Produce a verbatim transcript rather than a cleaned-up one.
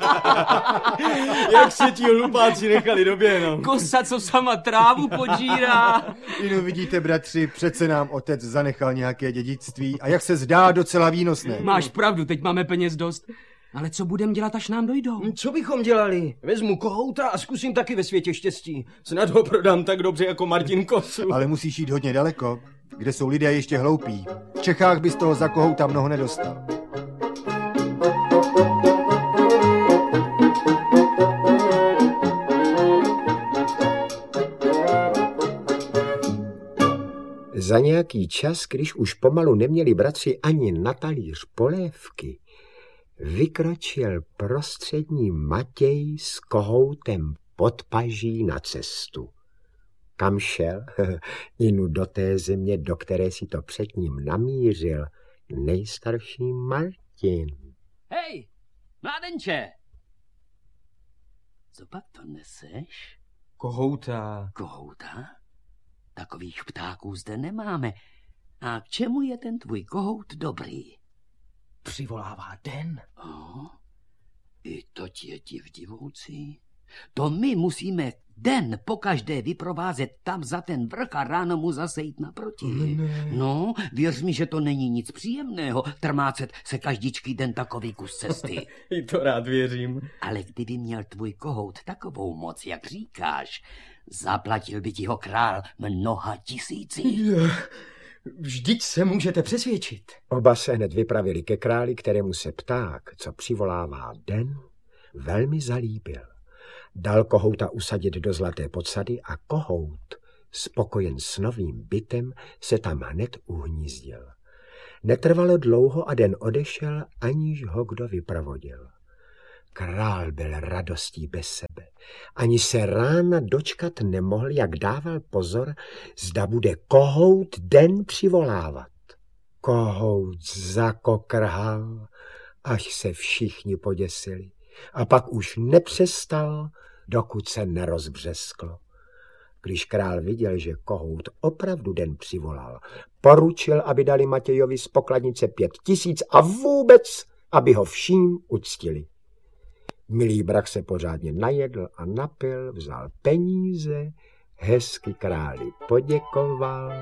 Jak se ti hlupáci nechali doběhnout. Kosa, co sama trávu podžírá. Inu, vidíte, bratři, přece nám otec zanechal nějaké dědictví a jak se zdá, docela výnosné. Máš pravdu, teď máme peněz dost. Ale co budeme dělat, až nám dojdou? Co bychom dělali? Vezmu kohouta a zkusím taky ve světě štěstí. Snad ho prodám tak dobře jako Martin Kosu. Ale musíš jít hodně daleko, kde jsou lidé ještě hloupí. V Čechách bys toho za kohouta mnoho nedostal. Za nějaký čas, když už pomalu neměli bratři ani na talíř polévky, vykročil prostřední Matěj s kohoutem pod paží na cestu. Kam šel? Inu do té země, do které si to před ním namířil nejstarší Martin. Hej, mládenče! Co pak to neseš? Kohouta. Kohouta? Takových ptáků zde nemáme. A k čemu je ten tvůj kohout dobrý? Přivolává den. Oh, i to je divdivoucí. To my musíme den pokaždé vyprovázet tam za ten vrch a ráno mu zase jít naproti. Ne. No, věř mi, že to není nic příjemného, trmácet se každičký den takový kus cesty. I to rád věřím. Ale kdyby měl tvůj kohout takovou moc, jak říkáš, zaplatil by ti ho král mnoha tisící. Je, vždyť se můžete přesvědčit. Oba se hned vypravili ke králi, kterému se pták, co přivolává den, velmi zalíbil. Dal kohouta usadit do zlaté podsady a kohout, spokojen s novým bytem, se tam hned uhnízdil. Netrvalo dlouho a den odešel, aniž ho kdo vypravodil. Král byl radostí bez sebe. Ani se rána dočkat nemohl, jak dával pozor, zda bude kohout den přivolávat. Kohout zakokrhal, až se všichni poděsili. A pak už nepřestal, dokud se nerozbřesklo. Když král viděl, že kohout opravdu den přivolal, poručil, aby dali Matějovi z pokladnice pět tisíc a vůbec, aby ho vším uctili. Milý brak se pořádně najedl a napil, vzal peníze, hezky králi poděkoval